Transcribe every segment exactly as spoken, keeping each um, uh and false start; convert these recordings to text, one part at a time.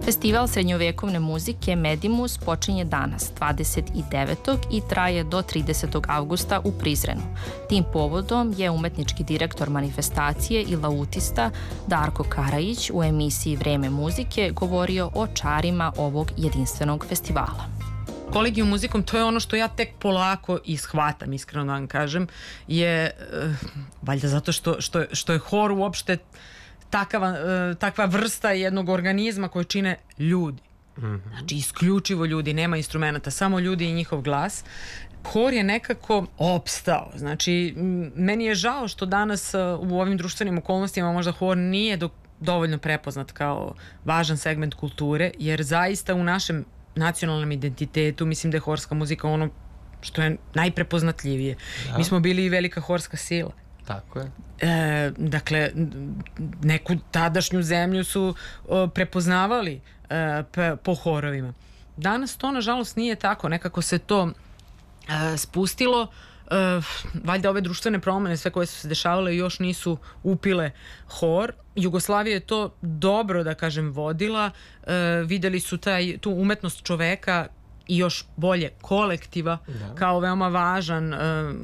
Festival srednjovekovne muzike Medimus počinje danas, dvadeset devetog i traje do tridesetog avgusta u Prizrenu. Tim povodom je umetnički direktor manifestacije i lautista Darko Karajić u emisiji Vreme muzike govorio o čarima ovog jedinstvenog festivala. Kolegijum muzikom, to je ono što ja tek polako ishvatam, iskreno da vam kažem, je uh, valjda zato što, što, što je hor uopšte takava, uh, takva vrsta jednog organizma koje čine ljudi. Mm-hmm. Znači, isključivo ljudi, nema instrumenta, samo ljudi i njihov glas. Hor je nekako opstao. Znači, meni je žao što danas uh, u ovim društvenim okolnostima možda hor nije do, dovoljno prepoznat kao važan segment kulture, jer zaista u našem nacionalnom identitetu mislim da je horska muzika ono što je najprepoznatljivije. Da. Mi smo bili i velika horska sila. Tako je. E, dakle, neku tadašnju zemlju su o, prepoznavali e, pe, po horovima. Danas to, nažalost, nije tako. Nekako se to e, spustilo. E, valjda ove društvene promene, sve koje su se dešavale, još nisu upile hor. Jugoslavija je to dobro, da kažem, vodila. E, videli su taj, tu umetnost čoveka i još bolje kolektiva, da, kao veoma važan e,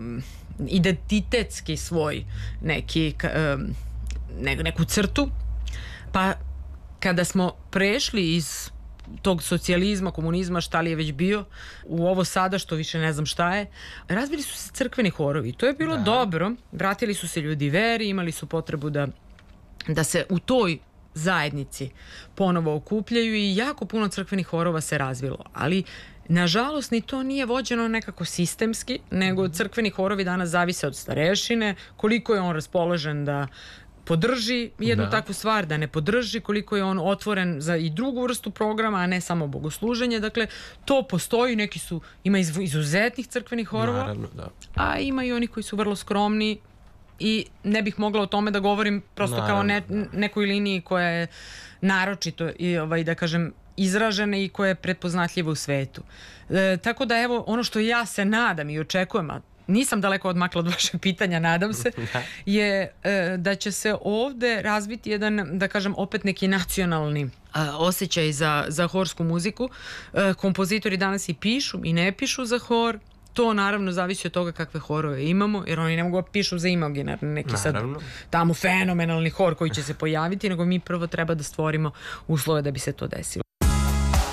identitetski svoj neki e, ne, neku crtu. Pa kada smo prešli iz tog socijalizma, komunizma, šta li je već bio, u ovo sada što više ne znam šta je, razbili su se crkveni horovi. To je bilo da. dobro, vratili su se ljudi veri, imali su potrebu da, da se u toj zajednici ponovo okupljaju i jako puno crkvenih horova se razvilo, ali nažalost ni to nije vođeno nekako sistemski, nego crkveni horovi danas zavise od starešine, koliko je on raspoložen da podrži jednu da. takvu stvar, da ne podrži, koliko je on otvoren za i drugu vrstu programa, a ne samo bogosluženje. Dakle, to postoji, neki su, ima izuzetnih crkvenih horova, naravno, da. a ima i oni koji su vrlo skromni i ne bih mogla o tome da govorim prosto naravno, kao ne, da. nekoj liniji koja je naročito i ovaj, da kažem, izražena i koja je prepoznatljiva u svetu. E, tako da evo, ono što ja se nadam i očekujem, a nisam daleko odmakla od vašeg pitanja, nadam se, je e, da će se ovde razviti jedan, da kažem, opet neki nacionalni a, osjećaj za, za horsku muziku. E, kompozitori danas i pišu i ne pišu za hor. To naravno zavisi od toga kakve horove imamo, jer oni ne mogu da pišu za imaginarni neki naravno. sad tamo fenomenalni hor koji će se pojaviti, nego mi prvo treba da stvorimo uslove da bi se to desilo.